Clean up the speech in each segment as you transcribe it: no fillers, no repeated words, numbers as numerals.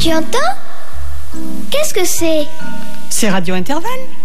Tu entends? Qu'est-ce que c'est? C'est Radio Intervalle.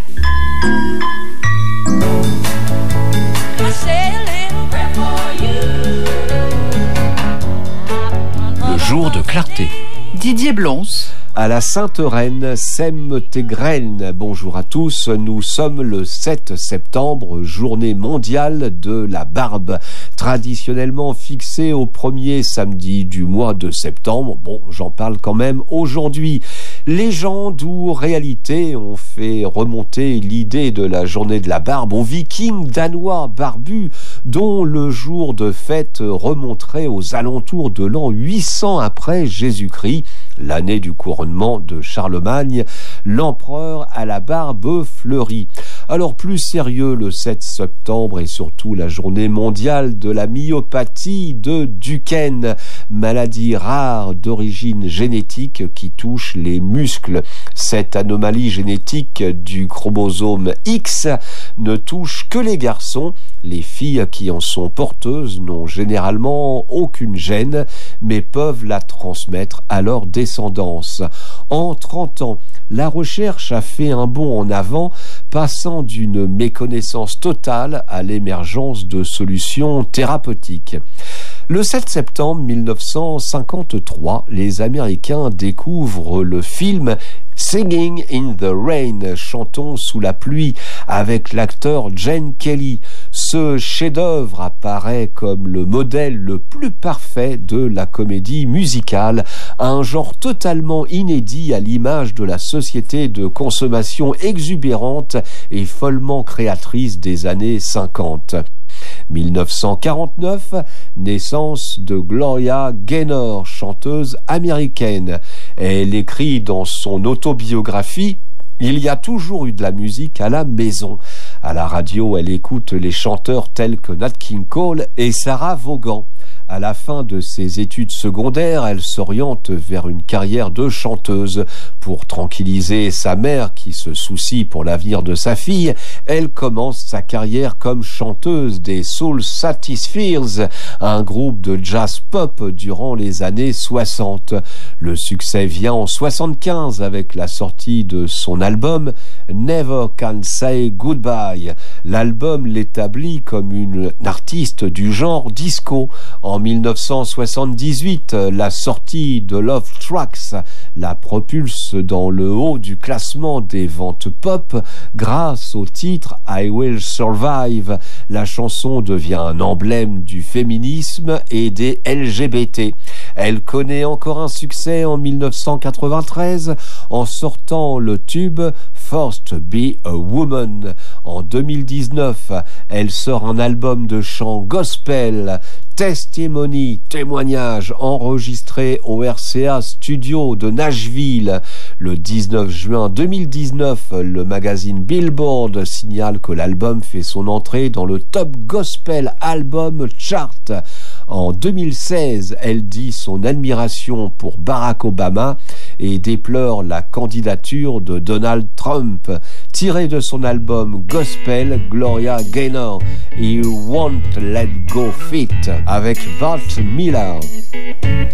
Le jour de clarté. Didier Blonce. À la Sainte Reine, sème tes graines. Bonjour à tous, nous sommes le 7 septembre, journée mondiale de la barbe, traditionnellement fixée au premier samedi du mois de septembre. Bon, j'en parle quand même aujourd'hui. Légende ou réalité ont fait remonter l'idée de la journée de la barbe aux vikings danois barbus, dont le jour de fête remonterait aux alentours de l'an 800 après Jésus-Christ. L'année du couronnement de Charlemagne, l'empereur à la barbe fleurie. Alors plus sérieux, le 7 septembre et surtout la journée mondiale de la myopathie de Duchenne, maladie rare d'origine génétique qui touche les muscles. Cette anomalie génétique du chromosome X ne touche que les garçons. Les filles qui en sont porteuses n'ont généralement aucune gène, mais peuvent la transmettre à leur descendance. En 30 ans, la recherche a fait un bond en avant, passant d'une méconnaissance totale à l'émergence de solutions thérapeutiques. Le 7 septembre 1953, les Américains découvrent le film Singing in the Rain, chantons sous la pluie, avec l'acteur Gene Kelly. Ce chef-d'œuvre apparaît comme le modèle le plus parfait de la comédie musicale, un genre totalement inédit à l'image de la société de consommation exubérante et follement créatrice des années 50. 1949, naissance de Gloria Gaynor, chanteuse américaine. Elle écrit dans son autobiographie « Il y a toujours eu de la musique à la maison ». À la radio, elle écoute les chanteurs tels que Nat King Cole et Sarah Vaughan. À la fin de ses études secondaires, elle s'oriente vers une carrière de chanteuse. Pour tranquilliser sa mère qui se soucie pour l'avenir de sa fille, elle commence sa carrière comme chanteuse des Soul Satisfiers, un groupe de jazz pop durant les années 60. Le succès vient en 75 avec la sortie de son album Never Can Say Goodbye. L'album l'établit comme une artiste du genre disco. En 1978, la sortie de Love Tracks la propulse dans le haut du classement des ventes pop grâce au titre I Will Survive. La chanson devient un emblème du féminisme et des LGBT. Elle connaît encore un succès en 1993 en sortant le tube First Be a Woman. En 2019, elle sort un album de chant gospel, Testimony, témoignage, enregistré au RCA Studio de Nashville. Le 19 juin 2019, le magazine Billboard signale que l'album fait son entrée dans le Top Gospel Album Chart. En 2016, elle dit son admiration pour Barack Obama et déplore la candidature de Donald Trump. Tiré de son album Gospel, Gloria Gaynor et Won't Let Go Fit avec Bart Miller.